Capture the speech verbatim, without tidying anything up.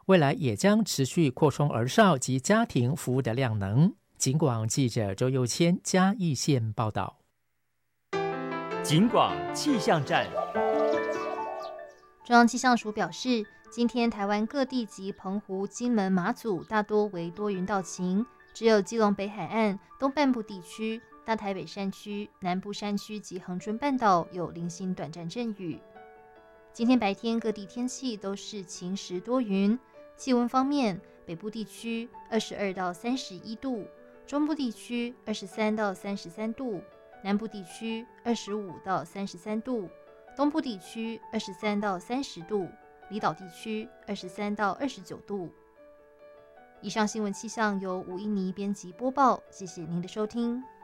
未来也将持续扩充儿少及家庭服务的量能。警广记者周佑谦嘉义县报道。 警广气象站。 中央气象署表示，今天台湾各地及澎湖、金门、马祖大多为多云到晴，只有基隆北海岸东半部地区、大台北山区、南部山区及恒春半岛有零星短暂阵雨。今天白天各地天气都是晴时多云，气温方面，北部地区二十二到三十一度，中部地区二十三到三十三度，南部地区二十五到三十三度，东部地区二十三到三十度，离岛地区二十三到二十九度。以上新闻气象由吴依妮编辑播报，谢谢您的收听。